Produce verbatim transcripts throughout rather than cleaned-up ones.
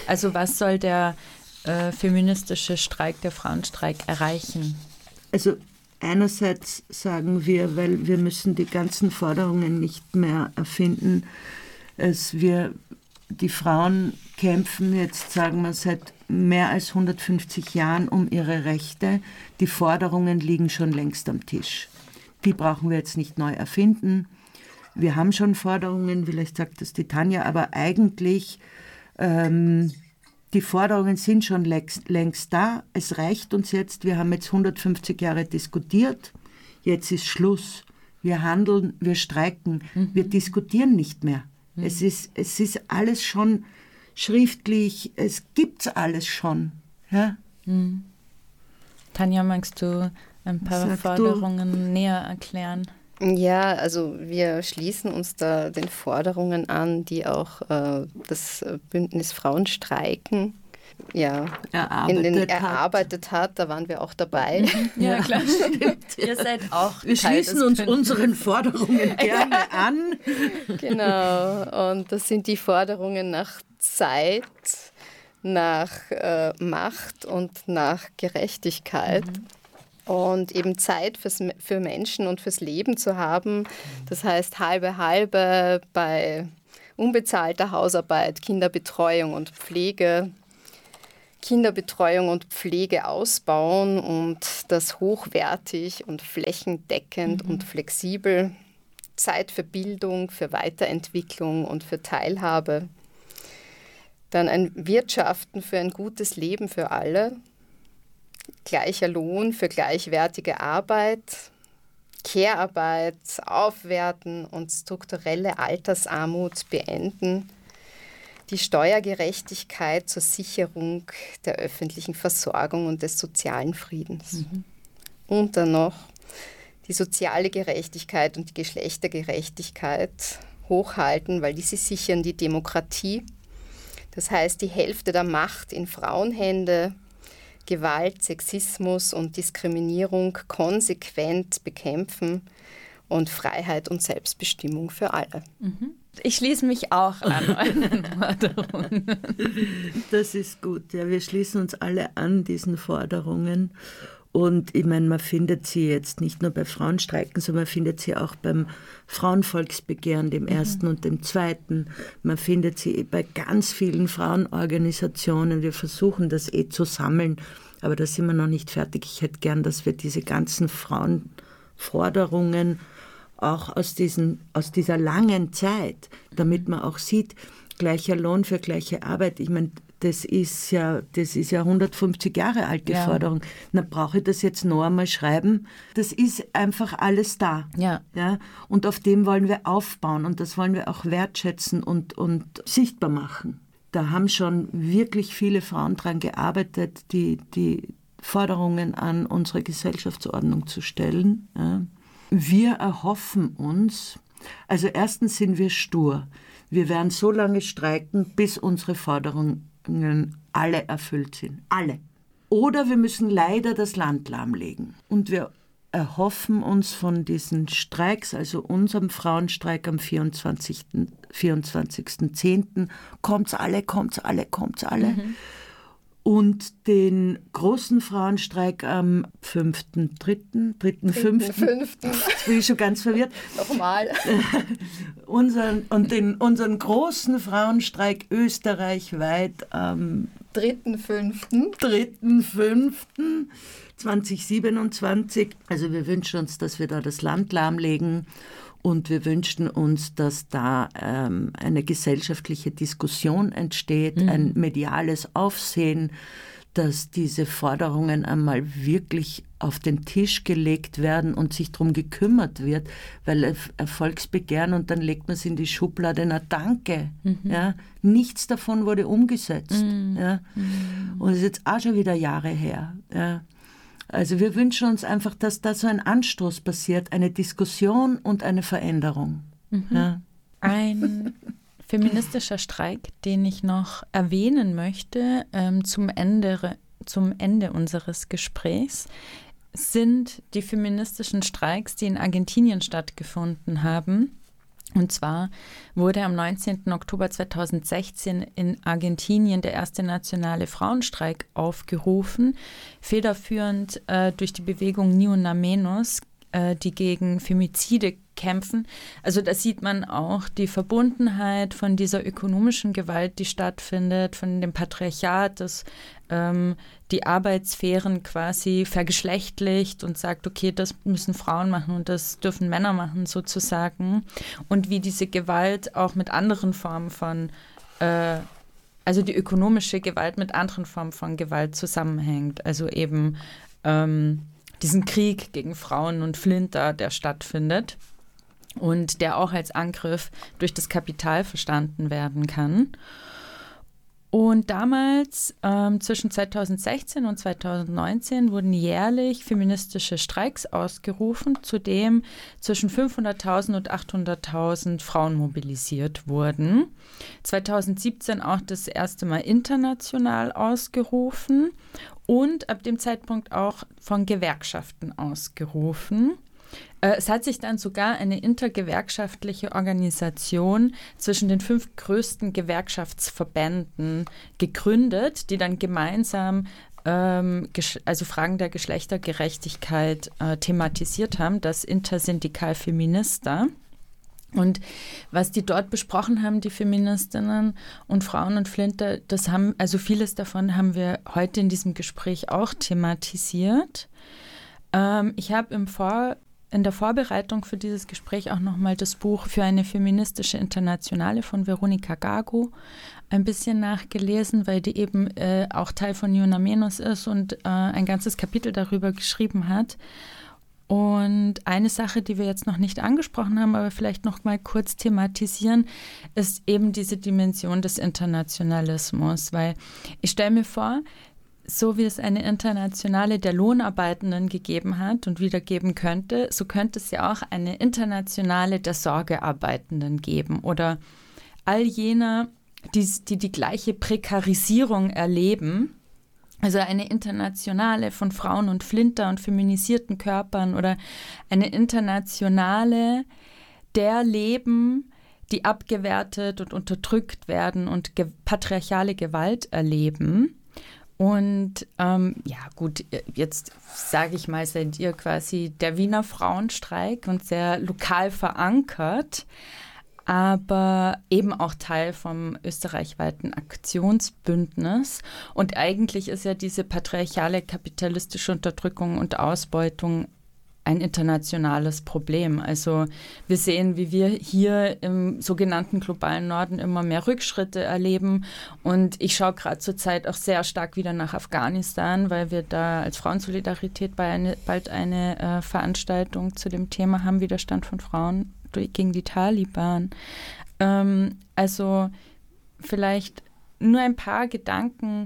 Also was soll der äh, feministische Streik, der Frauenstreik erreichen? Also einerseits sagen wir, weil wir müssen die ganzen Forderungen nicht mehr erfinden, als wir, die Frauen kämpfen jetzt, sagen wir, seit mehr als hundertfünfzig Jahren um ihre Rechte. Die Forderungen liegen schon längst am Tisch. Die brauchen wir jetzt nicht neu erfinden. Wir haben schon Forderungen, vielleicht sagt das die Tanja, aber eigentlich ähm, die Forderungen sind schon längst, längst da. Es reicht uns jetzt, wir haben jetzt hundertfünfzig Jahre diskutiert, jetzt ist Schluss. Wir handeln, wir streiken, mhm. wir diskutieren nicht mehr. Mhm. Es ist, es ist alles schon schriftlich, es gibt alles schon. Ja? Mhm. Tanja, magst du ein paar Sag Forderungen du. näher erklären? Ja, also wir schließen uns da den Forderungen an, die auch äh, das Bündnis Frauenstreiken ja, erarbeitet, in den, erarbeitet hat. hat. Da waren wir auch dabei. Ja, ja, klar, stimmt. Ihr seid auch Wir Teil schließen uns Bündnis. unseren Forderungen gerne an. Genau, und das sind die Forderungen nach Zeit, nach äh, Macht und nach Gerechtigkeit. Mhm. Und eben Zeit fürs, für Menschen und fürs Leben zu haben. Das heißt halbe halbe bei unbezahlter Hausarbeit, Kinderbetreuung und Pflege. Kinderbetreuung und Pflege ausbauen und das hochwertig und flächendeckend mhm. und flexibel. Zeit für Bildung, für Weiterentwicklung und für Teilhabe. Dann ein Wirtschaften für ein gutes Leben für alle. Gleicher Lohn für gleichwertige Arbeit, Care-Arbeit aufwerten und strukturelle Altersarmut beenden, die Steuergerechtigkeit zur Sicherung der öffentlichen Versorgung und des sozialen Friedens. Mhm. Und dann noch die soziale Gerechtigkeit und die Geschlechtergerechtigkeit hochhalten, weil diese sichern die Demokratie. Das heißt, die Hälfte der Macht in Frauenhände, Gewalt, Sexismus und Diskriminierung konsequent bekämpfen und Freiheit und Selbstbestimmung für alle. Ich schließe mich auch an euren Forderungen. Das ist gut. Ja, wir schließen uns alle an diesen Forderungen. Und ich meine, man findet sie jetzt nicht nur bei Frauenstreiken, sondern man findet sie auch beim Frauenvolksbegehren, dem ersten mhm. und dem zweiten. Man findet sie bei ganz vielen Frauenorganisationen. Wir versuchen das eh zu sammeln, aber da sind wir noch nicht fertig. Ich hätte gern, dass wir diese ganzen Frauenforderungen auch aus, diesen, aus dieser langen Zeit, damit man auch sieht, gleicher Lohn für gleiche Arbeit. Ich meine, Das ist ja, das ist ja hundertfünfzig Jahre alt, die ja. Forderung. Dann brauche ich das jetzt noch einmal schreiben. Das ist einfach alles da. Ja. Ja? Und auf dem wollen wir aufbauen und das wollen wir auch wertschätzen und, und sichtbar machen. Da haben schon wirklich viele Frauen dran gearbeitet, die, die Forderungen an unsere Gesellschaftsordnung zu stellen. Ja? Wir erhoffen uns, also erstens sind wir stur. Wir werden so lange streiken, bis unsere Forderungen alle erfüllt sind. Alle. Oder wir müssen leider das Land lahmlegen. Und wir erhoffen uns von diesen Streiks, also unserem Frauenstreik am vierundzwanzigsten zehnten kommt's alle, kommt's alle, kommt's alle. Mhm. Und den großen Frauenstreik am fünften dritten, dritten fünften Jetzt bin ich schon ganz verwirrt. Nochmal. unseren, und den, unseren großen Frauenstreik österreichweit am dritten fünften dritten fünften zweitausendsiebenundzwanzig. Also wir wünschen uns, dass wir da das Land lahmlegen. Und wir wünschen uns, dass da ähm, eine gesellschaftliche Diskussion entsteht, mhm. ein mediales Aufsehen, dass diese Forderungen einmal wirklich auf den Tisch gelegt werden und sich darum gekümmert wird, weil Erfolgsbegehren und dann legt man es in die Schublade, na danke. Mhm. Ja, nichts davon wurde umgesetzt. Mhm. Ja. Mhm. Und es ist jetzt auch schon wieder Jahre her. Ja. Also wir wünschen uns einfach, dass da so ein Anstoß passiert, eine Diskussion und eine Veränderung. Mhm. Ja. Ein feministischer Streik, den ich noch erwähnen möchte ähm, zum Ende, zum Ende unseres Gesprächs, sind die feministischen Streiks, die in Argentinien stattgefunden haben. Und zwar wurde am neunzehnten Oktober zweitausendsechzehn in Argentinien der erste nationale Frauenstreik aufgerufen, federführend äh, durch die Bewegung Ni Una Menos, äh, die gegen Femizide kämpfen. Also da sieht man auch die Verbundenheit von dieser ökonomischen Gewalt, die stattfindet, von dem Patriarchat, das ähm, die Arbeitssphären quasi vergeschlechtlicht und sagt, okay, das müssen Frauen machen und das dürfen Männer machen sozusagen. Und wie diese Gewalt auch mit anderen Formen von, äh, also die ökonomische Gewalt mit anderen Formen von Gewalt zusammenhängt. Also eben ähm, diesen Krieg gegen Frauen und Flinter, der stattfindet. Und der auch als Angriff durch das Kapital verstanden werden kann. Und damals, ähm, zwischen zweitausendsechzehn und zweitausendneunzehn, wurden jährlich feministische Streiks ausgerufen, zu dem zwischen fünfhunderttausend und achthunderttausend Frauen mobilisiert wurden. zweitausendsiebzehn auch das erste Mal international ausgerufen und ab dem Zeitpunkt auch von Gewerkschaften ausgerufen. Es hat sich dann sogar eine intergewerkschaftliche Organisation zwischen den fünf größten Gewerkschaftsverbänden gegründet, die dann gemeinsam ähm, also Fragen der Geschlechtergerechtigkeit äh, thematisiert haben, das Intersindikal Feminista. Und was die dort besprochen haben, die Feministinnen und Frauen und Flinter, das haben, also vieles davon haben wir heute in diesem Gespräch auch thematisiert. Ähm, ich habe im Vor In der Vorbereitung für dieses Gespräch auch nochmal das Buch Für eine feministische Internationale von Veronica Gago ein bisschen nachgelesen, weil die eben äh, auch Teil von Ni Una Menos ist und äh, ein ganzes Kapitel darüber geschrieben hat. Und eine Sache, die wir jetzt noch nicht angesprochen haben, aber vielleicht noch mal kurz thematisieren, ist eben diese Dimension des Internationalismus, weil ich stelle mir vor, so wie es eine Internationale der Lohnarbeitenden gegeben hat und wieder geben könnte, so könnte es ja auch eine Internationale der Sorgearbeitenden geben oder all jener, die die, die gleiche Prekarisierung erleben. Also eine Internationale von Frauen und Flinter und feminisierten Körpern oder eine Internationale der Leben, die abgewertet und unterdrückt werden und ge- patriarchale Gewalt erleben. Und ähm, ja gut, jetzt sage ich mal, seid ihr quasi der Wiener Frauenstreik und sehr lokal verankert, aber eben auch Teil vom österreichweiten Aktionsbündnis. Und eigentlich ist ja diese patriarchale kapitalistische Unterdrückung und Ausbeutung ein internationales Problem. Also wir sehen, wie wir hier im sogenannten globalen Norden immer mehr Rückschritte erleben. Und ich schaue gerade zurzeit auch sehr stark wieder nach Afghanistan, weil wir da als Frauensolidarität bei eine, bald eine äh, Veranstaltung zu dem Thema haben, Widerstand von Frauen gegen die Taliban. Ähm, also vielleicht nur ein paar Gedanken.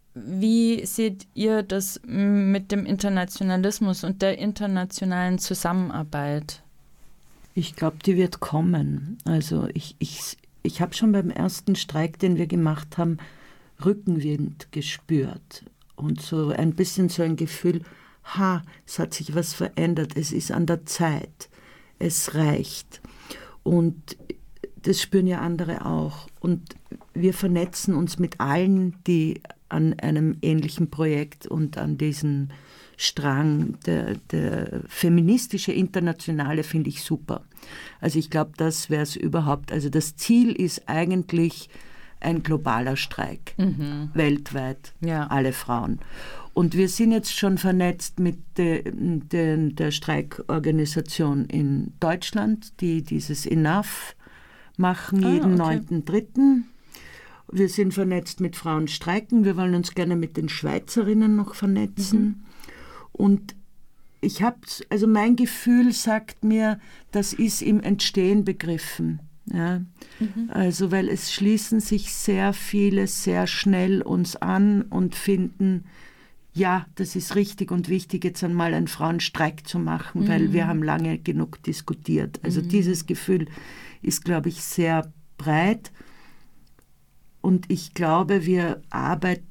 Wie seht ihr das mit dem Internationalismus und der internationalen Zusammenarbeit? Ich glaube, die wird kommen. Also ich, ich, ich habe schon beim ersten Streik, den wir gemacht haben, Rückenwind gespürt. Und so ein bisschen so ein Gefühl, ha, es hat sich was verändert, es ist an der Zeit, es reicht. Und das spüren ja andere auch. Und wir vernetzen uns mit allen, die an einem ähnlichen Projekt und an diesem Strang, der, der feministische Internationale, finde ich super. Also ich glaube, das wäre es überhaupt. Also das Ziel ist eigentlich ein globaler Streik, mhm. weltweit, ja. Alle Frauen. Und wir sind jetzt schon vernetzt mit de, de, der Streikorganisation in Deutschland, die dieses Enough machen, ah, jeden okay. neunten dritten Wir sind vernetzt mit Frauen streiken. Wir wollen uns gerne mit den Schweizerinnen noch vernetzen. Mhm. Und ich habe, also mein Gefühl sagt mir, das ist im Entstehen begriffen. Ja? Mhm. Also, weil es schließen sich sehr viele sehr schnell uns an und finden, ja, das ist richtig und wichtig, jetzt einmal einen Frauenstreik zu machen, mhm. weil wir haben lange genug diskutiert. Also mhm. dieses Gefühl ist, glaube ich, sehr breit. Und ich glaube, wir arbeiten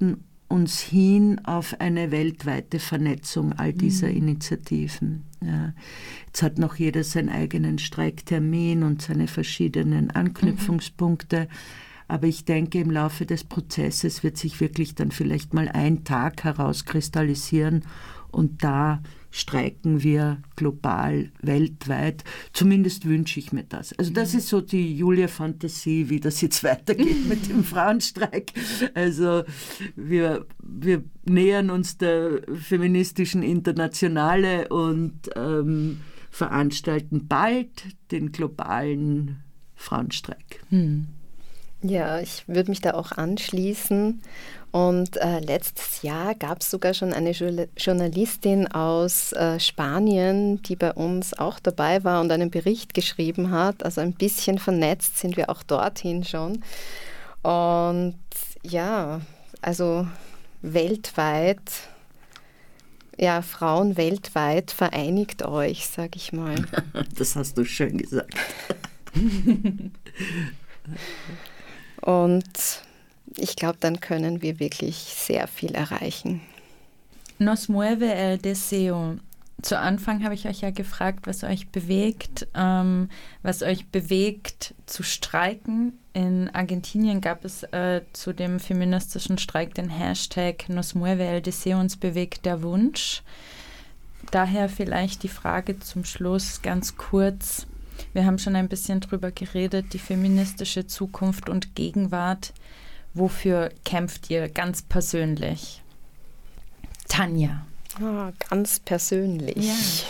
uns hin auf eine weltweite Vernetzung all dieser mhm. Initiativen. Ja. Jetzt hat noch jeder seinen eigenen Streiktermin und seine verschiedenen Anknüpfungspunkte. Mhm. Aber ich denke, im Laufe des Prozesses wird sich wirklich dann vielleicht mal ein Tag herauskristallisieren und da streiken wir global, weltweit. Zumindest wünsche ich mir das. Also das ist so die Julia-Fantasie, wie das jetzt weitergeht mit dem Frauenstreik. Also wir, wir nähern uns der feministischen Internationale und ähm, veranstalten bald den globalen Frauenstreik. Hm. Ja, ich würde mich da auch anschließen. Und äh, letztes Jahr gab es sogar schon eine Jo- Journalistin aus äh, Spanien, die bei uns auch dabei war und einen Bericht geschrieben hat. Also ein bisschen vernetzt sind wir auch dorthin schon. Und ja, also weltweit, ja, Frauen weltweit, vereinigt euch, sag ich mal. Das hast du schön gesagt. Und ich glaube, dann können wir wirklich sehr viel erreichen. Nos mueve el deseo. Zu Anfang habe ich euch ja gefragt, was euch bewegt, ähm, was euch bewegt zu streiken. In Argentinien gab es äh, zu dem feministischen Streik den Hashtag Nos mueve el deseo, uns bewegt der Wunsch. Daher vielleicht die Frage zum Schluss ganz kurz. Wir haben schon ein bisschen drüber geredet, die feministische Zukunft und Gegenwart. Wofür kämpft ihr ganz persönlich? Tanja. Oh, ganz persönlich.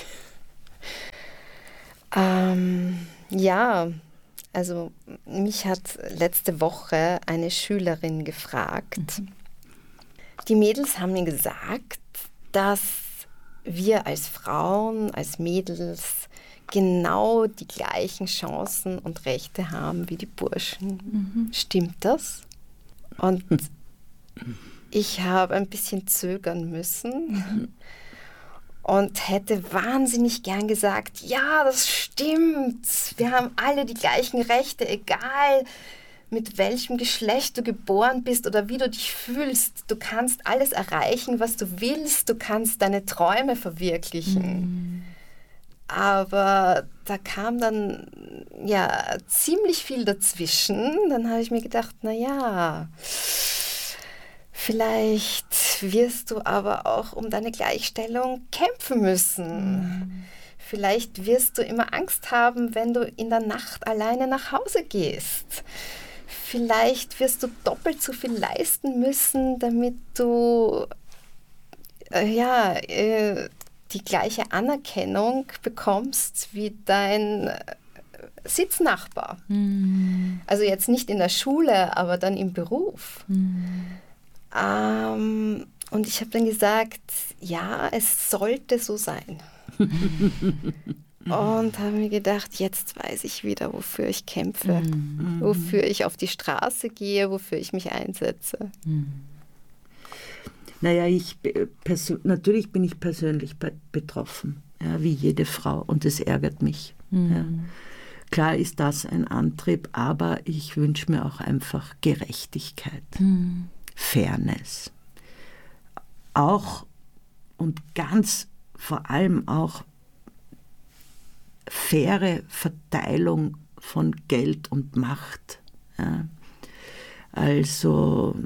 Ja. Ähm, ja, also mich hat letzte Woche eine Schülerin gefragt. Mhm. Die Mädels haben mir gesagt, dass wir als Frauen, als Mädels genau die gleichen Chancen und Rechte haben wie die Burschen. Mhm. Stimmt das? Und ich habe ein bisschen zögern müssen und hätte wahnsinnig gern gesagt, ja, das stimmt. Wir haben alle die gleichen Rechte, egal mit welchem Geschlecht du geboren bist oder wie du dich fühlst. Du kannst alles erreichen, was du willst. Du kannst deine Träume verwirklichen. Mhm. Aber da kam dann ja ziemlich viel dazwischen. Dann habe ich mir gedacht, na ja, vielleicht wirst du aber auch um deine Gleichstellung kämpfen müssen. Mhm. Vielleicht wirst du immer Angst haben, wenn du in der Nacht alleine nach Hause gehst. Vielleicht wirst du doppelt so viel leisten müssen, damit du äh, ja äh, die gleiche Anerkennung bekommst wie dein Sitznachbar. Mhm. Also jetzt nicht in der Schule, aber dann im Beruf. Mhm. Ähm, und ich habe dann gesagt, ja, es sollte so sein. Und habe mir gedacht, jetzt weiß ich wieder, wofür ich kämpfe, mhm. wofür ich auf die Straße gehe, wofür ich mich einsetze. Mhm. Naja, ich, perso- natürlich bin ich persönlich be- betroffen, ja, wie jede Frau, und es ärgert mich. Mhm. Ja. Klar ist das ein Antrieb, aber ich wünsche mir auch einfach Gerechtigkeit, mhm. Fairness. Auch und ganz vor allem auch faire Verteilung von Geld und Macht. Ja. Also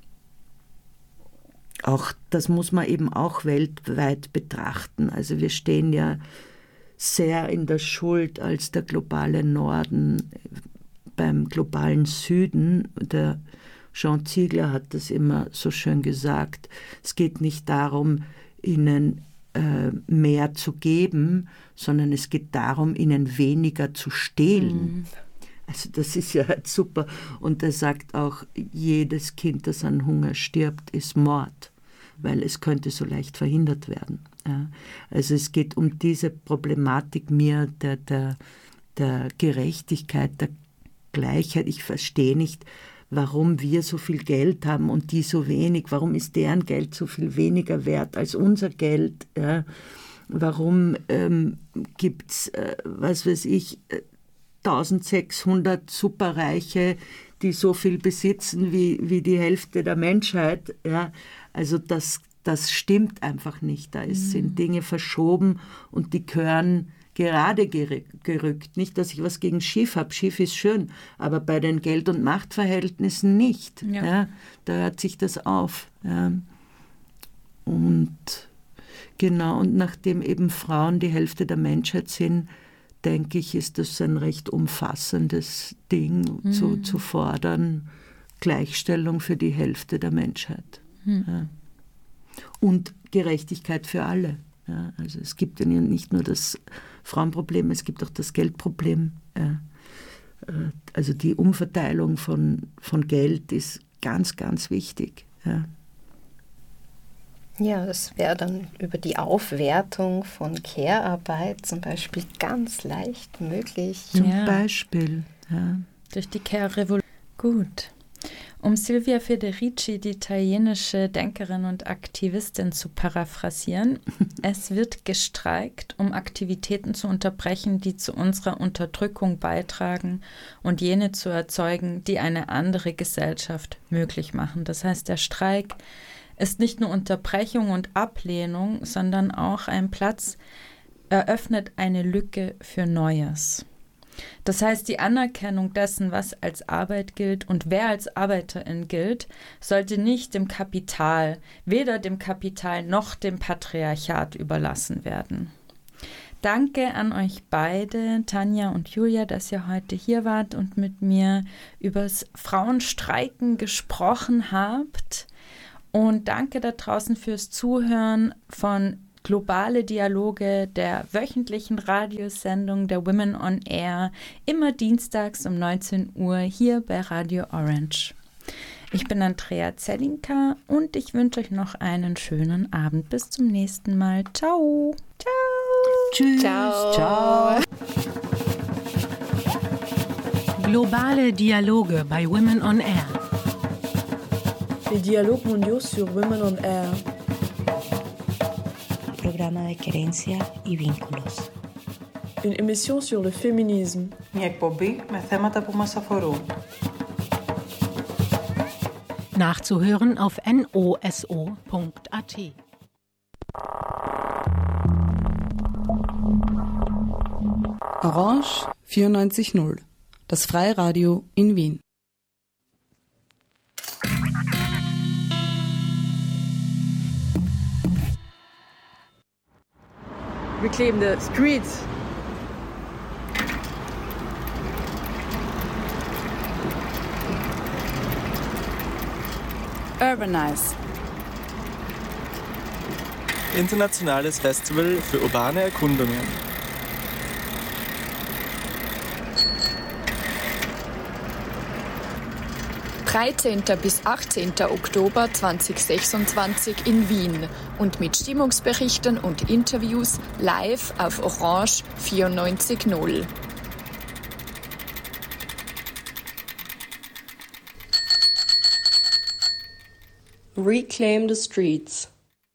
auch das muss man eben auch weltweit betrachten. Also wir stehen ja sehr in der Schuld als der globale Norden beim globalen Süden. Der Jean Ziegler hat das immer so schön gesagt. Es geht nicht darum, ihnen äh, mehr zu geben, sondern es geht darum, ihnen weniger zu stehlen. Mhm. Also das ist ja halt super. Und er sagt auch, jedes Kind, das an Hunger stirbt, ist Mord, weil es könnte so leicht verhindert werden. Ja. Also es geht um diese Problematik mir der, der, der Gerechtigkeit, der Gleichheit. Ich verstehe nicht, warum wir so viel Geld haben und die so wenig. Warum ist deren Geld so viel weniger wert als unser Geld? Ja. Warum ähm, gibt es, äh, was weiß ich, eintausendsechshundert Superreiche, die so viel besitzen wie, wie die Hälfte der Menschheit. Ja, also das, das stimmt einfach nicht. Da ist, mhm. sind Dinge verschoben und die gehören gerade gerückt. Nicht, dass ich was gegen Schiff habe. Schiff ist schön, aber bei den Geld- und Machtverhältnissen nicht. Ja. Ja, da hört sich das auf. Ja. Und genau, und nachdem eben Frauen die Hälfte der Menschheit sind, denke ich, ist das ein recht umfassendes Ding, mhm. zu, zu fordern, Gleichstellung für die Hälfte der Menschheit. Mhm. Ja. Und Gerechtigkeit für alle. Ja, also es gibt ja nicht nur das Frauenproblem, es gibt auch das Geldproblem. Ja. Also die Umverteilung von, von Geld ist ganz, ganz wichtig. Ja, ja, das wäre dann über die Aufwertung von Care-Arbeit zum Beispiel ganz leicht möglich. Zum ja. Beispiel, ja. Durch die Care-Revolution. Gut. Um Silvia Federici, die italienische Denkerin und Aktivistin, zu paraphrasieren, es wird gestreikt, um Aktivitäten zu unterbrechen, die zu unserer Unterdrückung beitragen und jene zu erzeugen, die eine andere Gesellschaft möglich machen. Das heißt, der Streik ist nicht nur Unterbrechung und Ablehnung, sondern auch ein Platz, eröffnet eine Lücke für Neues. Das heißt, die Anerkennung dessen, was als Arbeit gilt und wer als Arbeiterin gilt, sollte nicht dem Kapital, weder dem Kapital noch dem Patriarchat überlassen werden. Danke an euch beide, Tanja und Julia, dass ihr heute hier wart und mit mir übers Frauenstreiken gesprochen habt. Und danke da draußen fürs Zuhören von Globale Dialoge, der wöchentlichen Radiosendung der Women on Air, immer dienstags um neunzehn Uhr hier bei Radio Orange. Ich bin Andrea Zellinka und ich wünsche euch noch einen schönen Abend. Bis zum nächsten Mal. Ciao. Ciao. Tschüss. Ciao. Ciao. Globale Dialoge bei Women on Air. Les dialogues mondiaux sur Women on Air. Programa de Querencia y Vínculos. Une émission sur le féminisme. Μια εκπομπή με θέματα που μας αφορούν. Nachzuhören auf n o s o punkt a t. Orange vierundneunzig null, das Freiradio in Wien. Reclaim the streets. Urbanize. Internationales Festival für urbane Erkundungen. dreizehnten bis achtzehnten Oktober zweitausendsechsundzwanzig in Wien und mit Stimmungsberichten und Interviews live auf Orange vierundneunzig null. Reclaim the streets.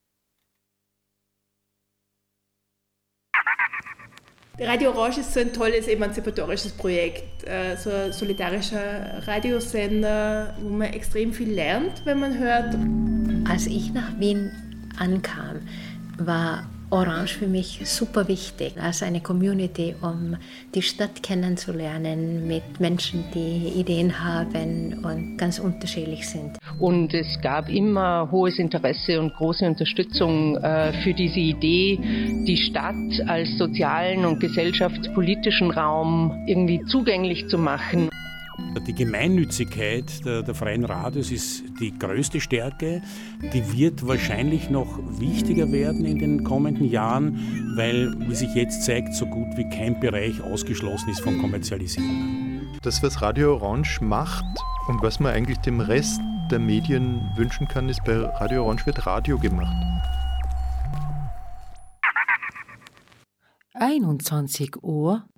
Radio Orange ist so ein tolles emanzipatorisches Projekt, so ein solidarischer Radiosender, wo man extrem viel lernt, wenn man hört. Als ich nach Wien ankam, war Orange für mich super wichtig, als eine Community, um die Stadt kennenzulernen mit Menschen, die Ideen haben und ganz unterschiedlich sind. Und es gab immer hohes Interesse und große Unterstützung äh, für diese Idee, die Stadt als sozialen und gesellschaftspolitischen Raum irgendwie zugänglich zu machen. Die Gemeinnützigkeit der, der freien Radios ist die größte Stärke. Die wird wahrscheinlich noch wichtiger werden in den kommenden Jahren, weil, wie sich jetzt zeigt, so gut wie kein Bereich ausgeschlossen ist von Kommerzialisierung. Das, was Radio Orange macht und was man eigentlich dem Rest der Medien wünschen kann, ist, bei Radio Orange wird Radio gemacht. einundzwanzig Uhr